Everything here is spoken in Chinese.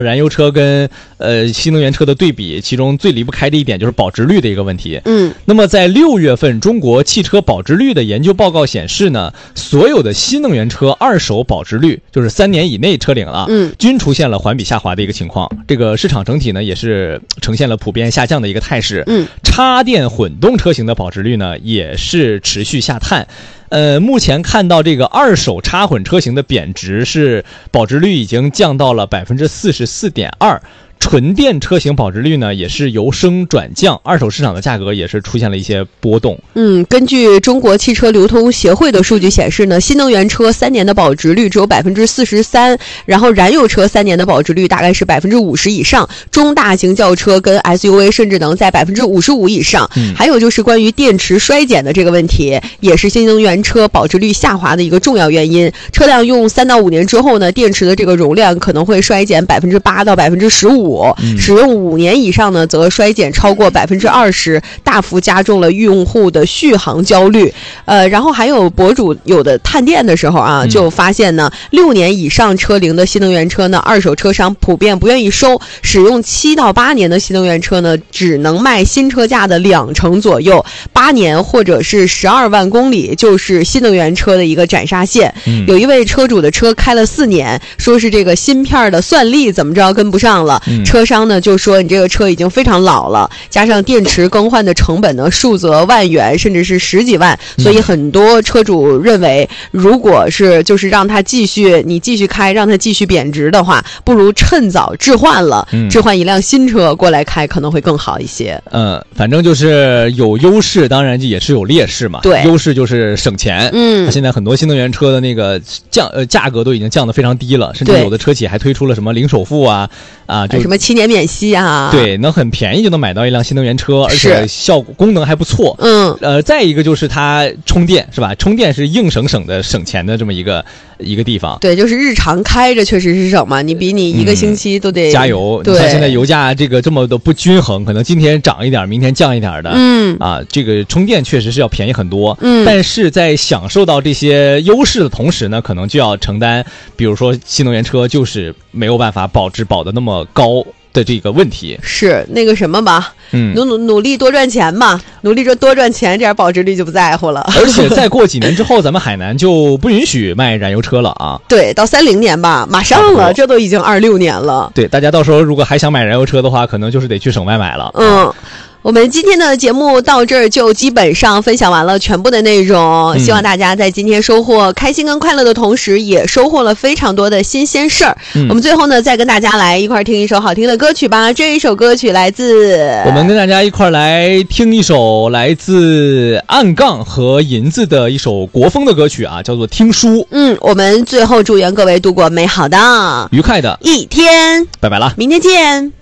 燃油车跟新能源车的对比，其中最离不开的一点就是保值率的一个问题。那么在6月份，中国汽车保值率的研究报告显示呢，所有的新能源车二手保值率，就是3年以内车龄了，均出现了环比下滑的一个情况。这个市场整体呢也是呈现了普遍下降的一个态势。插电混动车型的保值率呢也是持续下探。目前看到这个二手插混车型的贬值是保值率已经降到了 44.2%。纯电车型保值率呢也是由升转降，二手市场的价格也是出现了一些波动。 根据中国汽车流通协会的数据显示呢，新能源车3年的保值率只有 43%， 然后燃油车3年的保值率大概是 50% 以上，中大型轿车跟 SUV 甚至能在 55% 以上。还有就是关于电池衰减的这个问题，也是新能源车保值率下滑的一个重要原因。车辆用3到5年之后呢，电池的这个容量可能会衰减 8%到 15%，使用5年以上呢，则衰减超过 20%， 大幅加重了用户的续航焦虑。然后还有博主有的探店的时候啊，就发现呢，6年以上车龄的新能源车呢，二手车商普遍不愿意收；使用7到8年的新能源车呢，只能卖新车价的20%左右。8年或者是12万公里就是新能源车的一个斩杀线。有一位车主的车开了4年，说是这个芯片的算力怎么着跟不上了。车商呢就说你这个车已经非常老了，加上电池更换的成本呢数则万元甚至是10几万，所以很多车主认为，如果是就是让它继续开，让它继续贬值的话，不如趁早置换了，置换一辆新车过来开可能会更好一些。 反正就是有优势，当然也是有劣势嘛。 对， 优势就是省钱。现在很多新能源车的那个价格都已经降得非常低了，甚至有的车企还推出了什么零首付就什么7年免息啊， 对，能很便宜就能买到一辆新能源车，而且功能还不错。再一个就是它充电是吧？充电是硬省的省钱的这么一个地方。 对，就是日常开着确实是省嘛，你比你1个星期都得加油。 对， 你像现在油价这个这么的不均衡，可能今天涨一点，明天降一点的。这个充电确实是要便宜很多。但是在享受到这些优势的同时呢，可能就要承担，比如说新能源车就是没有办法保值保的那么高的这个问题。 是那个什么吧，努力多赚钱嘛，努力多赚钱，这样保值率就不在乎了。 而且再过几年之后，咱们海南就不允许卖燃油车了啊。 对，到30年吧，马上了，这都已经26年了。 对，大家到时候如果还想买燃油车的话，可能就是得去省外买了。 我们今天的节目到这儿就基本上分享完了全部的内容，希望大家在今天收获开心跟快乐的同时，也收获了非常多的新鲜事儿。我们最后呢，再跟大家来一块听一首好听的歌曲吧。这一首歌曲来自我们跟大家一块来听一首来自暗杠和银子的一首国风的歌曲啊，叫做《听书》。 我们最后祝愿各位度过美好的、 愉快的一天， 拜拜了， 明天见。